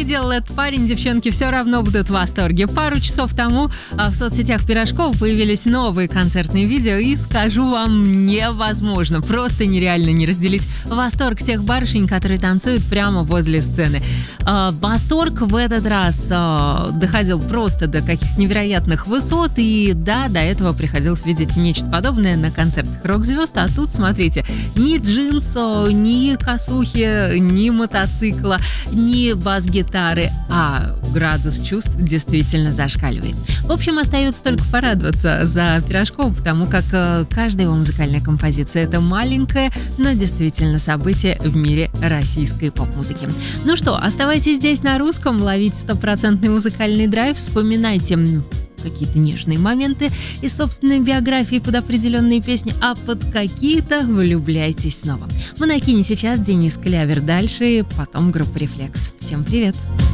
делал этот парень, девчонки все равно будут в восторге. Пару часов тому в соцсетях Пирожкова появились новые концертные видео, и скажу вам, невозможно, просто нереально не разделить восторг тех барышень, которые танцуют прямо возле сцены. Восторг в этот раз доходил просто до каких-то невероятных высот, и да, до этого приходилось видеть нечто подобное на концертах рок-звезд, а тут, смотрите, ни джинс, ни косухи, ни мотоцикла, ни бас-гитары, а градус чувств действительно зашкаливает. В общем, остается только порадоваться за Пирожкова, потому как каждая его музыкальная композиция — это маленькое, но действительно событие в мире российской поп-музыки. Ну что, оставайтесь здесь на русском, ловите стопроцентный музыкальный драйв, вспоминайте какие-то нежные моменты из собственной биографии под определенные песни, а под какие-то влюбляйтесь снова. В Монокине сейчас Денис Клявер, дальше, потом группа «Рефлекс». Всем привет!